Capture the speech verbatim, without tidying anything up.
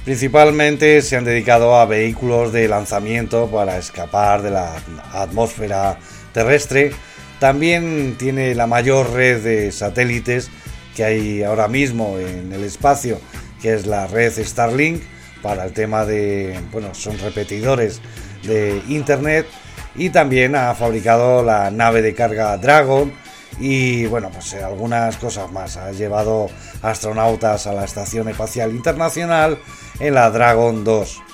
Principalmente se han dedicado a vehículos de lanzamiento para escapar de la atmósfera terrestre. También tiene la mayor red de satélites que hay ahora mismo en el espacio, que es la red Starlink, para el tema de, bueno, son repetidores de internet. Y también ha fabricado la nave de carga Dragon y, bueno, pues algunas cosas más. Ha llevado astronautas a la Estación Espacial Internacional en la Dragon dos.